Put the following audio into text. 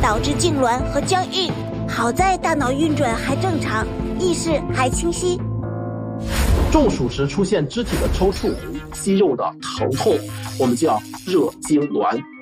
导致痉挛和僵硬。好在大脑运转还正常，意识还清晰。 中暑时出现肢体的抽搐、肌肉的疼痛，我们叫热痉挛。